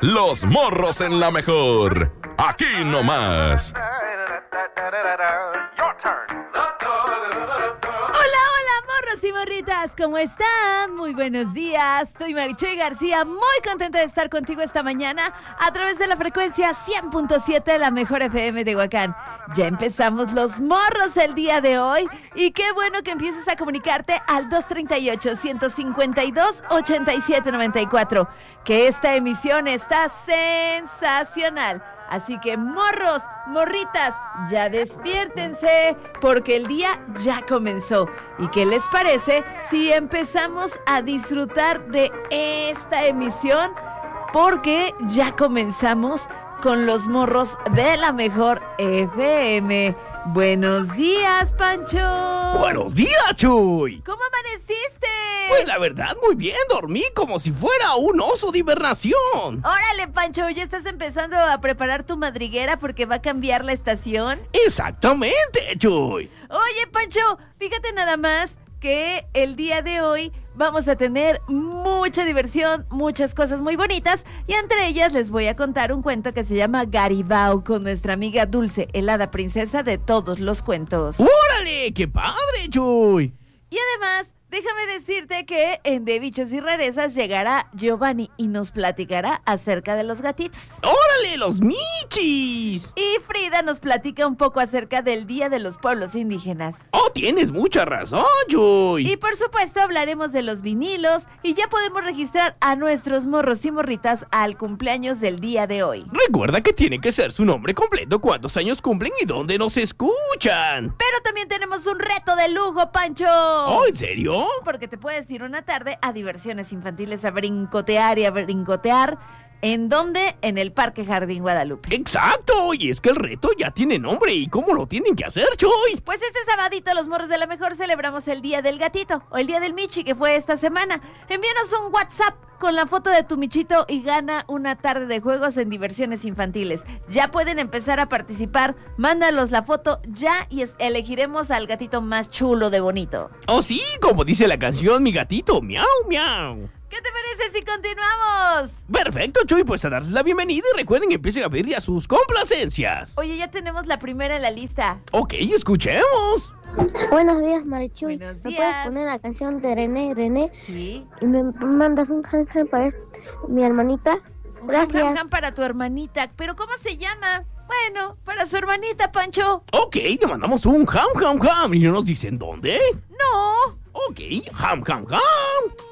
Los Morros en la Mejor. Aquí nomás. Morros y morritas, ¿cómo están? Muy buenos días, soy Marichuy García, muy contenta de estar contigo esta mañana a través de la frecuencia 100.7 de la Mejor FM de Huacán. Ya empezamos los morros el día de hoy y qué bueno que empieces a comunicarte al 238-152-8794, que esta emisión está sensacional. Así que morros, morritas, ya despiértense porque el día ya comenzó. ¿Y qué les parece si empezamos a disfrutar de esta emisión? Porque ya comenzamos con los morros de la Mejor FM. Buenos días, Pancho. Buenos días, Chuy. ¿Cómo amaneciste? Pues la verdad, muy bien, dormí como si fuera un oso de hibernación. Órale, Pancho, ¿ya estás empezando a preparar tu madriguera porque va a cambiar la estación? Exactamente, Chuy. Oye, Pancho, fíjate nada más que el día de hoy vamos a tener mucha diversión, muchas cosas muy bonitas y entre ellas les voy a contar un cuento que se llama Garibao con nuestra amiga Dulce, el hada princesa de todos los cuentos. ¡Órale! ¡Qué padre, Chuy! Y además, déjame decirte que en De Bichos y Rarezas llegará Giovanni y nos platicará acerca de los gatitos. ¡Órale, los michis! Y Frida nos platica un poco acerca del Día de los Pueblos Indígenas. ¡Oh, tienes mucha razón, Chuy! Y por supuesto hablaremos de los vinilos y ya podemos registrar a nuestros morros y morritas al cumpleaños del día de hoy. Recuerda que tiene que ser su nombre completo, cuántos años cumplen y dónde nos escuchan. Pero también tenemos un reto de lujo, Pancho. ¿Oh, en serio? Porque te puedes ir una tarde a diversiones infantiles a brincotear y a brincotear. ¿En dónde? En el Parque Jardín Guadalupe. ¡Exacto! Y es que el reto ya tiene nombre. ¿Y cómo lo tienen que hacer, Chuy? Pues este sabadito los morros de la Mejor celebramos el Día del Gatito o el Día del Michi, que fue esta semana. Envíanos un WhatsApp con la foto de tu michito y gana una tarde de juegos en diversiones infantiles. Ya pueden empezar a participar. Mándalos la foto ya y elegiremos al gatito más chulo de bonito. ¡Oh, sí! Como dice la canción, mi gatito, miau, miau. ¿Qué te parece si continuamos? Perfecto, Chuy, pues a darles la bienvenida y recuerden que empiecen a pedir ya sus complacencias. Oye, ya tenemos la primera en la lista. Ok, escuchemos. Buenos días, Marichuy. Buenos ¿Me días. puedes poner la canción de René? Sí. Y me mandas un hanjan para mi hermanita. Gracias. Un ham para tu hermanita. ¿Pero cómo se llama? Bueno, para su hermanita, Pancho. Ok, le mandamos un ham y no nos dicen dónde. No. Ok, ham.